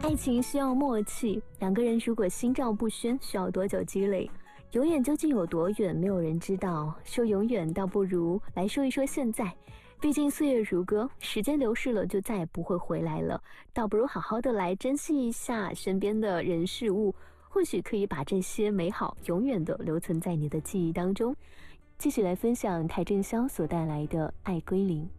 爱情需要默契，两个人如果心照不宣，需要多久积累？永远究竟有多远，没有人知道。说永远倒不如来说一说现在，毕竟岁月如歌，时间流逝了就再也不会回来了，倒不如好好的来珍惜一下身边的人事物，或许可以把这些美好永远的留存在你的记忆当中。继续来分享邰正宵所带来的《爱归零》。